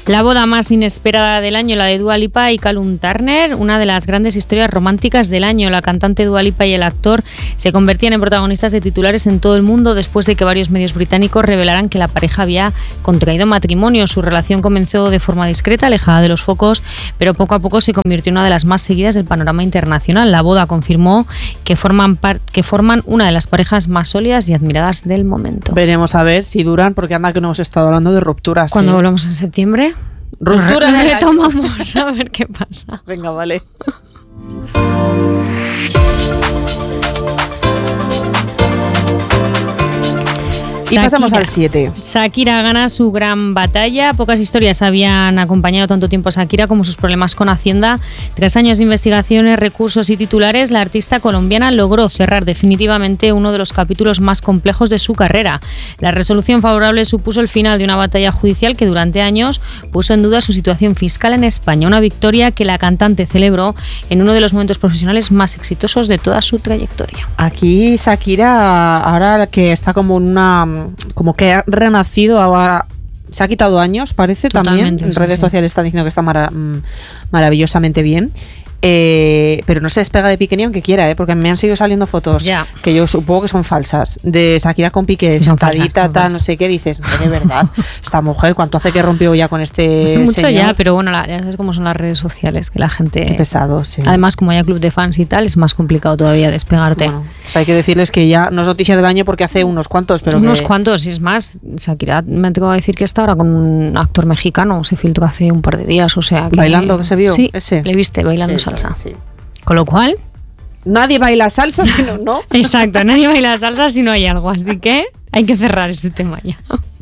La boda más inesperada del año, la de Dua Lipa y Callum Turner, una de las grandes historias románticas del año. La cantante Dua Lipa y el actor se convertían en protagonistas de titulares en todo el mundo después de que varios medios británicos revelaran que la pareja había contraído matrimonio. Su relación comenzó de forma discreta, alejada de los focos, pero poco a poco se convirtió en una de las más seguidas del panorama internacional. La boda confirmó que forman una de las parejas más sólidas y admiradas del momento. Veremos a ver si duran, porque anda que no hemos estado hablando de rupturas. Cuando volvamos en septiembre, rupturas retomamos a ver qué pasa. Venga, vale. Y pasamos al 7. Shakira gana su gran batalla. Pocas historias habían acompañado tanto tiempo a Shakira como sus problemas con Hacienda. Tras años de investigaciones, recursos y titulares, la artista colombiana logró cerrar definitivamente uno de los capítulos más complejos de su carrera. La resolución favorable supuso el final de una batalla judicial que durante años puso en duda su situación fiscal en España. Una victoria que la cantante celebró en uno de los momentos profesionales más exitosos de toda su trayectoria. Aquí Shakira, ahora que está como que ha renacido ahora, se ha quitado años, parece. Totalmente, también en redes sociales están diciendo que está maravillosamente bien. Pero no se despega de Piqué ni aunque quiera, porque me han seguido saliendo fotos que yo supongo que son falsas, de Shakira con Piqué, sentadita, tal, no sé qué. Dices, de verdad, esta mujer, ¿cuánto hace que rompió ya con este hace mucho señor? Ya, pero bueno, ya sabes cómo son las redes sociales, que la gente... Qué pesado, sí. Además, como hay club de fans y tal, es más complicado todavía despegarte. Bueno, o sea, hay que decirles que ya no es noticia del año porque hace unos cuantos, pero cuantos, y es más, Shakira me tengo que decir que está ahora con un actor mexicano, se filtró hace un par de días, o sea... ¿Bailando que se vio? Sí, ese. Le viste bailando salsa. Sí. Con lo cual... Nadie baila salsa si no. Exacto, nadie baila salsa si no hay algo, así que hay que cerrar este tema ya.